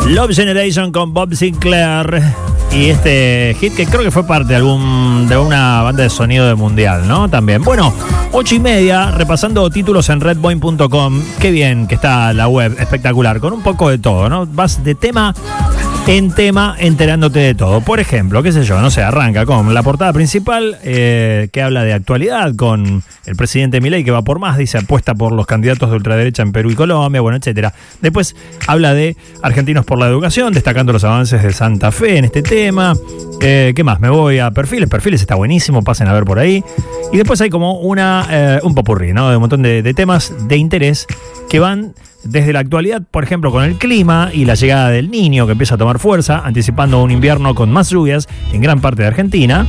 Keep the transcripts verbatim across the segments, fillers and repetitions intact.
Love Generation con Bob Sinclair. Y este hit que creo que fue parte de algún de una banda de sonido de mundial, ¿no? También. Bueno, ocho y media, repasando títulos en redboin punto com. Qué bien que está la web, espectacular, con un poco de todo, ¿no? Vas de tema en tema enterándote de todo. Por ejemplo, qué sé yo, no sé, arranca con la portada principal eh, que habla de actualidad, con el presidente Milei que va por más, dice apuesta por los candidatos de ultraderecha en Perú y Colombia, bueno, etcétera. Después habla de Argentinos por la Educación, destacando los avances de Santa Fe en este tema. Eh, ¿Qué más? Me voy a Perfiles. Perfiles está buenísimo, pasen a ver por ahí. Y después hay como una eh, un popurrí, ¿no? De un montón de, de temas de interés que van desde la actualidad, por ejemplo, con el clima y la llegada del Niño que empieza a tomar fuerza, anticipando un invierno con más lluvias en gran parte de Argentina.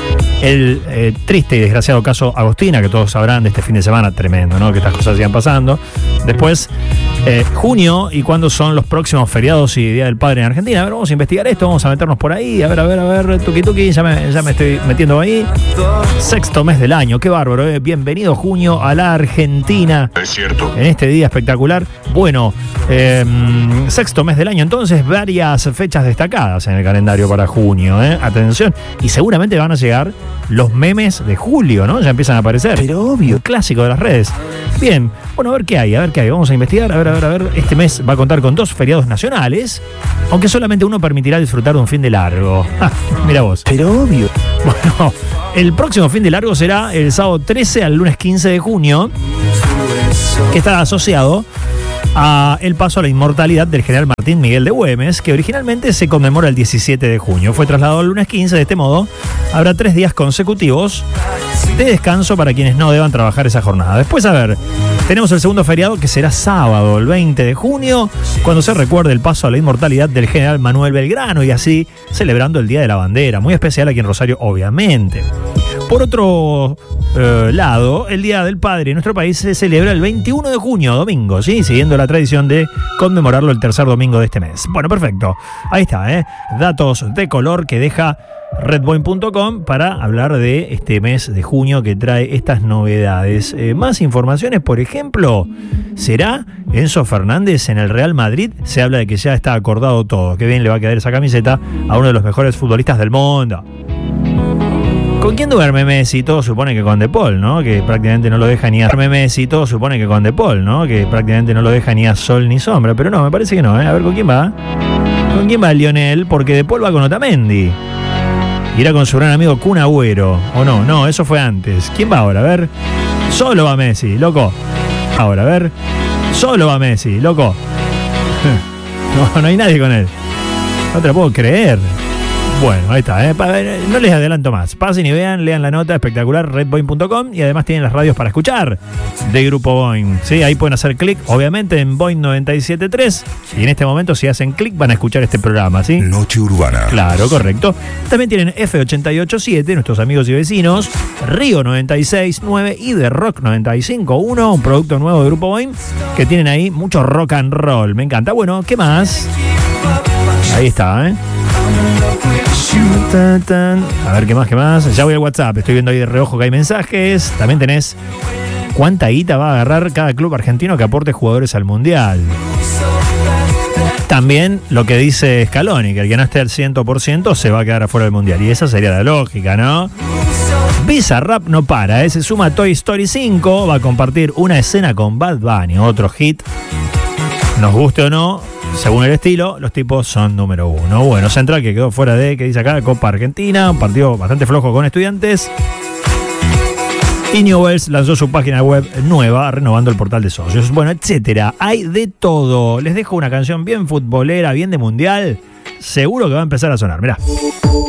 El eh, triste y desgraciado caso Agostina, que todos sabrán de este fin de semana, tremendo, ¿no? Que estas cosas sigan pasando. Después, eh, junio y cuándo son los próximos feriados y Día del Padre en Argentina. A ver, vamos a investigar esto, vamos a meternos por ahí. A ver, a ver, a ver, tuki tuki, ya me, ya me estoy metiendo ahí. Sexto mes del año, qué bárbaro, ¿eh? Bienvenido junio a la Argentina. Es cierto. En este día espectacular. Bueno, eh, sexto mes del año, entonces varias fechas destacadas en el calendario para junio, ¿eh? Atención, y seguramente van a llegar los memes de julio, ¿no? Ya empiezan a aparecer. Pero obvio, clásico de las redes. Bien, bueno, a ver qué hay, a ver qué hay. Vamos a investigar, a ver, a ver, a ver. Este mes va a contar con dos feriados nacionales, aunque solamente uno permitirá disfrutar de un fin de largo. Ah, mira vos. Pero obvio. Bueno, el próximo fin de largo será el sábado trece al lunes quince de junio, que está asociado a el paso a la inmortalidad del general Martín Miguel de Güemes, que originalmente se conmemora el diecisiete de junio. Fue trasladado al lunes quince. De este modo, habrá tres días consecutivos de descanso para quienes no deban trabajar esa jornada. Después, a ver, tenemos el segundo feriado que será sábado, el veinte de junio, cuando se recuerde el paso a la inmortalidad del general Manuel Belgrano, y así celebrando el Día de la Bandera, muy especial aquí en Rosario, obviamente. Por otro eh, lado, el Día del Padre en nuestro país se celebra el veintiuno de junio, domingo, ¿sí? Siguiendo la tradición de conmemorarlo el tercer domingo de este mes. Bueno, perfecto. Ahí está, ¿eh? Datos de color que deja redboin punto com para hablar de este mes de junio que trae estas novedades. Eh, más informaciones, por ejemplo, ¿será Enzo Fernández en el Real Madrid? Se habla de que ya está acordado todo. Qué bien le va a quedar esa camiseta a uno de los mejores futbolistas del mundo. ¿Con quién duerme Messi? Todo supone que con De Paul, ¿no? Que prácticamente no lo deja ni a... Messi, todo supone que con De Paul, ¿no? Que prácticamente no lo deja ni a sol ni sombra. Pero no, me parece que no, ¿eh? A ver, ¿con quién va? ¿Con quién va Lionel? Porque De Paul va con Otamendi. Irá con su gran amigo Kun Agüero. ¿O no? No, eso fue antes. ¿Quién va ahora? A ver. Solo va Messi, loco. Ahora, a ver. Solo va Messi, loco. No, no hay nadie con él. No te lo puedo creer. Bueno, ahí está, ¿eh? No les adelanto más. Pasen y vean, lean la nota espectacular, redboin punto com, y además tienen las radios para escuchar de Grupo Boing. ¿Sí? Ahí pueden hacer clic, obviamente, en Boing noventa y siete punto tres. Y en este momento, si hacen clic, van a escuchar este programa, ¿sí? Noche Urbana. Claro, correcto. También tienen F ochenta y ocho punto siete, nuestros amigos y vecinos, Río noventa y seis punto nueve y The Rock noventa y cinco punto uno, un producto nuevo de Grupo Boing, que tienen ahí mucho rock and roll. Me encanta. Bueno, ¿qué más? Ahí está, ¿eh? A ver, ¿qué más, qué más? Ya voy al WhatsApp, estoy viendo ahí de reojo que hay mensajes. También tenés cuánta guita va a agarrar cada club argentino que aporte jugadores al Mundial. También lo que dice Scaloni, que el que no esté al cien por ciento se va a quedar afuera del Mundial. Y esa sería la lógica, ¿no? Bizarrap no para, ¿eh? Se suma Toy Story cinco, va a compartir una escena con Bad Bunny, otro hit. Nos guste o no, según el estilo, los tipos son número uno. Bueno, Central, que quedó fuera de, que dice acá, Copa Argentina, un partido bastante flojo con Estudiantes. Y Newell's lanzó su página web nueva, renovando el portal de socios. Bueno, etcétera. Hay de todo. Les dejo una canción bien futbolera, bien de mundial. Seguro que va a empezar a sonar. Mirá.